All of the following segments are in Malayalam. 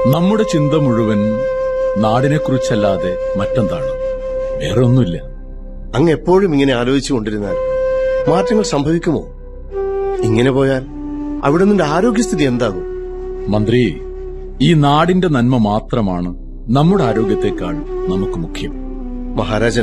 നമ്മുടെ ചിന്ത മുഴുവൻ നാടിനെക്കുറിച്ചല്ലാതെ മറ്റെന്താണ്? വേറെ ഒന്നുമില്ല. അങ്ങ് എപ്പോഴും ഇങ്ങനെ ആലോചിച്ചു കൊണ്ടിരുന്നാൽ മാറ്റങ്ങൾ സംഭവിക്കുമോ? ഇങ്ങനെ പോയാൽ അവിടെ നിന്റെ ആരോഗ്യസ്ഥിതി എന്താകും? മന്ത്രി, ഈ നാടിന്റെ നന്മ മാത്രമാണ് നമ്മുടെ ആരോഗ്യത്തെക്കാൾ നമുക്ക് മുഖ്യം. മഹാരാജൻ,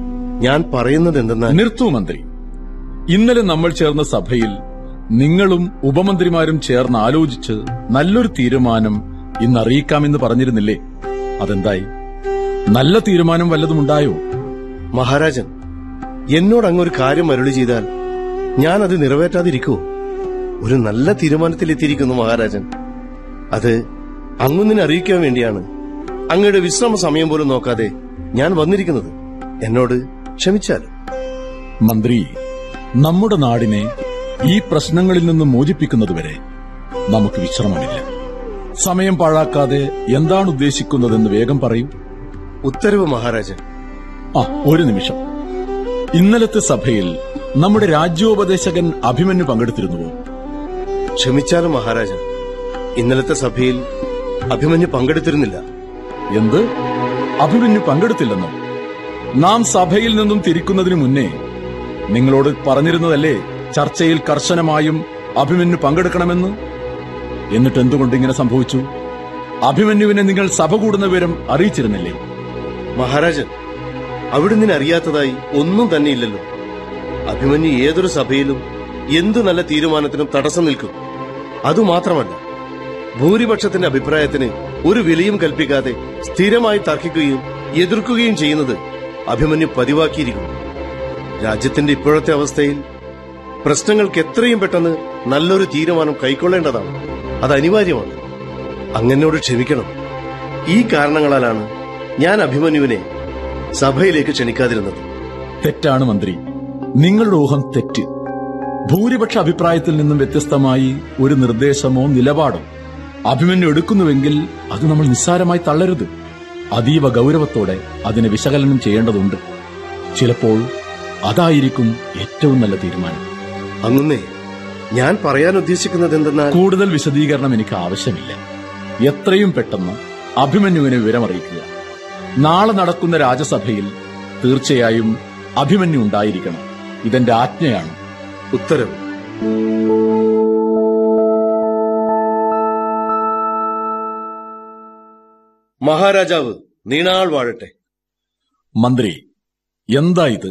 ഞാൻ പറയുന്നത് എന്തെന്നാൽ... നിർത്തൂ മന്ത്രി. ഇന്നലെ നമ്മൾ ചേർന്ന സഭയിൽ നിങ്ങളും ഉപമന്ത്രിമാരും ചേർന്ന് ആലോചിച്ച് നല്ലൊരു തീരുമാനം ഇന്ന് അറിയിക്കാമെന്ന് പറഞ്ഞിരുന്നില്ലേ? അതെന്തായി? നല്ല തീരുമാനം വല്ലതുമുണ്ടായോ? മഹാരാജൻ, എന്നോട് അങ്ങൊരു കാര്യം അരുളി ചെയ്താൽ ഞാൻ അത് നിറവേറ്റാതിരിക്കുമോ? ഒരു നല്ല തീരുമാനത്തിലെത്തിയിരിക്കുന്നു മഹാരാജൻ. അത് അങ്ങൊന്നിനെ അറിയിക്കാൻ വേണ്ടിയാണ് അങ്ങയുടെ വിശ്രമ സമയം പോലും നോക്കാതെ ഞാൻ വന്നിരിക്കുന്നത്. എന്നോട് ക്ഷമിച്ചാലും. മന്ത്രി, നമ്മുടെ നാടിനെ ഈ പ്രശ്നങ്ങളിൽ നിന്ന് മോചിപ്പിക്കുന്നതുവരെ നമുക്ക് വിശ്രമമില്ല. സമയം പാഴാക്കാതെ എന്താണ് ഉദ്ദേശിക്കുന്നതെന്ന് വേഗം പറയൂ. ഉത്തരവ് മഹാരാജൻ. ഒരു നിമിഷം. ഇന്നലത്തെ സഭയിൽ നമ്മുടെ രാജ്യോപദേശകൻ അഭിമന്യു പങ്കെടുത്തിരുന്നുവോ? ക്ഷമിച്ചാലും മഹാരാജൻ, ഇന്നലത്തെ സഭയിൽ അഭിമന്യു പങ്കെടുത്തിരുന്നില്ല. എന്ത്? അഭിമന്യു പങ്കെടുത്തില്ലെന്നോ? നാം സഭയിൽ നിന്നും തിരിക്കുന്നതിന് മുന്നേ നിങ്ങളോട് പറഞ്ഞിരുന്നതല്ലേ ചർച്ചയിൽ കർശനമായും അഭിമന്യു പങ്കെടുക്കണമെന്ന്? എന്നിട്ട് എന്തുകൊണ്ട് ഇങ്ങനെ സംഭവിച്ചു? അഭിമന്യുവിനെ നിങ്ങൾ സഭ കൂടുന്ന വിവരം അറിയിച്ചിരുന്നില്ലേ? മഹാരാജൻ, അവിടുന്ന് അറിയാത്തതായി ഒന്നും തന്നെയില്ലല്ലോ. അഭിമന്യു ഏതൊരു സഭയിലും എന്തു നല്ല തീരുമാനത്തിനും തടസ്സം നിൽക്കും. അതുമാത്രമല്ല, ഭൂരിപക്ഷത്തിന്റെ അഭിപ്രായത്തിന് ഒരു വിലയും കൽപ്പിക്കാതെ സ്ഥിരമായി തർക്കിക്കുകയും എതിർക്കുകയും ചെയ്യുന്നത് അഭിമന്യു പതിവാക്കിയിരിക്കുന്നു. രാജ്യത്തിന്റെ ഇപ്പോഴത്തെ അവസ്ഥയിൽ പ്രശ്നങ്ങൾക്ക് എത്രയും പെട്ടെന്ന് നല്ലൊരു തീരുമാനം കൈക്കൊള്ളേണ്ടതാണ്. അത് അനിവാര്യമാണ്. അങ്ങനോട് ക്ഷമിക്കണം. ഈ കാരണങ്ങളാലാണ് ഞാൻ അഭിമന്യുവിനെ സഭയിലേക്ക് ക്ഷണിക്കാതിരുന്നത്. തെറ്റാണ് മന്ത്രി, നിങ്ങളുടെ ഊഹം തെറ്റ്. ഭൂരിപക്ഷ അഭിപ്രായത്തിൽ നിന്നും വ്യത്യസ്തമായി ഒരു നിർദ്ദേശമോ നിലപാടോ അഭിമന്യു എടുക്കുന്നുവെങ്കിൽ അത് നമ്മൾ നിസ്സാരമായി തള്ളരുത്. അതീവ ഗൌരവത്തോടെ അതിനെ വിശകലനം ചെയ്യേണ്ടതുണ്ട്. ചിലപ്പോൾ അതായിരിക്കും ഏറ്റവും നല്ല തീരുമാനം. അങ്ങനെ ഞാൻ പറയാൻ ഉദ്ദേശിക്കുന്നത് എന്തെന്നാൽ... കൂടുതൽ വിശദീകരണം എനിക്ക് ആവശ്യമില്ല. എത്രയും പെട്ടെന്ന് അഭിമന്യുവിനെ വിവരമറിയിക്കുക. നാളെ നടക്കുന്ന രാജസഭയിൽ തീർച്ചയായും അഭിമന്യു ഉണ്ടായിരിക്കണം. ഇതെന്റെ ആജ്ഞയാണ്. ഉത്തരവ്. മഹാരാജാവ് നീണാൾ വാഴട്ടെ. മന്ത്രി, എന്താ ഇത്?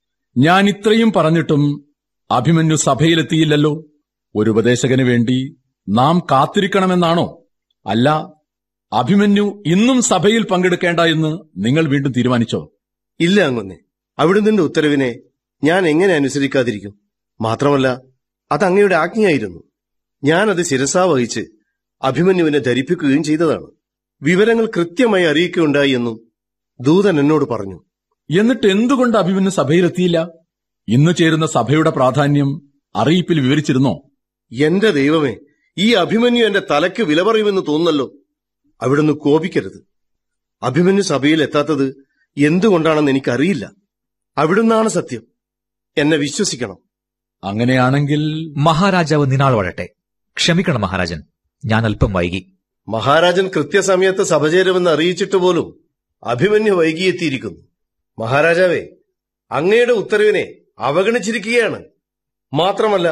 ഞാൻ ഇത്രയും പറഞ്ഞിട്ടും അഭിമന്യു സഭയിലെത്തിയില്ലല്ലോ. ഒരു ഉപദേശകന് വേണ്ടി നാം കാത്തിരിക്കണമെന്നാണോ? അല്ല, അഭിമന്യു ഇന്നും സഭയിൽ പങ്കെടുക്കേണ്ട എന്ന് നിങ്ങൾ വീണ്ടും തീരുമാനിച്ചോ? ഇല്ല അങ്ങൊന്നെ, അവിടുന്ന് ഉത്തരവിനെ ഞാൻ എങ്ങനെ അനുസരിക്കാതിരിക്കും? മാത്രമല്ല, അത് അങ്ങയുടെ ആജ്ഞയായിരുന്നു. ഞാനത് ശിരസാ വഹിച്ച് അഭിമന്യുവിനെ ധരിപ്പിക്കുകയും ചെയ്തതാണ്. വിവരങ്ങൾ കൃത്യമായി അറിയിക്കുകയുണ്ടായി എന്നും ദൂതൻ എന്നോട് പറഞ്ഞു. എന്നിട്ട് എന്തുകൊണ്ട് അഭിമന്യു സഭയിലെത്തിയില്ല? ഇന്ന് ചേരുന്ന സഭയുടെ പ്രാധാന്യം അറിയിപ്പിൽ വിവരിച്ചിരുന്നോ? എന്റെ ദൈവമേ, ഈ അഭിമന്യു എന്റെ തലയ്ക്ക് വില പറയുമെന്ന് തോന്നുന്നല്ലോ. അവിടുന്ന് കോപിക്കരുത്. അഭിമന്യു സഭയിൽ എത്താത്തത് എന്തുകൊണ്ടാണെന്ന് എനിക്കറിയില്ല. അവിടുന്നാണ് സത്യം. എന്നെ വിശ്വസിക്കണം. അങ്ങനെയാണെങ്കിൽ... മഹാരാജാവ് നിനാൾ വാഴട്ടെ. ക്ഷമിക്കണം മഹാരാജൻ, ഞാൻ അല്പം വൈകി. മഹാരാജൻ കൃത്യസമയത്ത് സഭ ചേരുമെന്ന് അറിയിച്ചിട്ട് പോലും അഭിമന്യു വൈകിയെത്തിയിരിക്കുന്നു. മഹാരാജാവേ, അങ്ങയുടെ ഉത്തരവിനെ അവഗണിച്ചിരിക്കുകയാണ്. മാത്രമല്ല,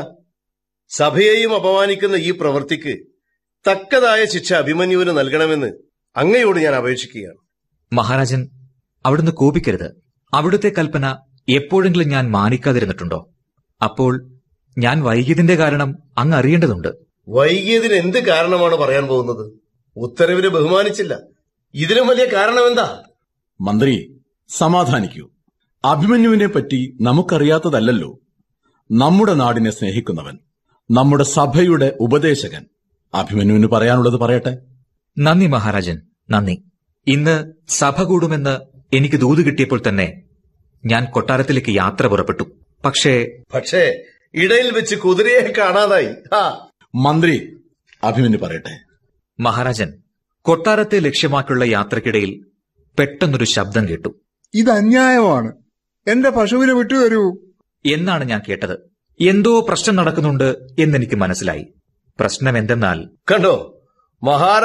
സഭയെയും അപമാനിക്കുന്ന ഈ പ്രവൃത്തിക്ക് തക്കതായ ശിക്ഷ അഭിമന്യുവിന് നൽകണമെന്ന് അങ്ങയോട് ഞാൻ അപേക്ഷിക്കുകയാണ്. മഹാരാജൻ, അവിടുന്ന് കോപിക്കരുത്. അവിടുത്തെ കൽപ്പന എപ്പോഴെങ്കിലും ഞാൻ മാനിക്കാതിരുന്നിട്ടുണ്ടോ? അപ്പോൾ ഞാൻ വൈകിയതിന്റെ കാരണം അങ്ങ് അറിയേണ്ടതുണ്ട്. വൈകിയതിന് എന്ത് കാരണമാണ് പറയാൻ പോകുന്നത്? ഉത്തരവിനെ ബഹുമാനിച്ചില്ല. ഇതിലും വലിയ കാരണമെന്താ? മന്ത്രി, സമാധാനിക്കൂ. അഭിമന്യുവിനെ പറ്റി നമുക്കറിയാത്തതല്ലോ. നമ്മുടെ നാടിനെ സ്നേഹിക്കുന്നവൻ, നമ്മുടെ സഭയുടെ ഉപദേശകൻ. അഭിമന്യുവിന് പറയാനുള്ളത് പറയട്ടെ. നന്ദി മഹാരാജൻ, നന്ദി. ഇന്ന് സഭ കൂടുമെന്ന് എനിക്ക് ദൂത് കിട്ടിയപ്പോൾ തന്നെ ഞാൻ കൊട്ടാരത്തിലേക്ക് യാത്ര പുറപ്പെട്ടു. പക്ഷേ ഇടയിൽ വെച്ച് കുതിരയെ കാണാതായി. മന്ത്രി, അഭിമന്യു പറയട്ടെ. മഹാരാജൻ, കൊട്ടാരത്തെ ലക്ഷ്യമാക്കിയുള്ള യാത്രക്കിടയിൽ പെട്ടെന്നൊരു ശബ്ദം കേട്ടു. ഇത് അന്യായമാണ്, എന്റെ പശുവിനെ വിട്ടുതരൂ എന്നാണ് ഞാൻ കേട്ടത്. എന്തോ പ്രശ്നം നടക്കുന്നുണ്ട് എന്നെനിക്ക് മനസ്സിലായി. പ്രശ്നം എന്തെന്നാൽ... കണ്ടോ,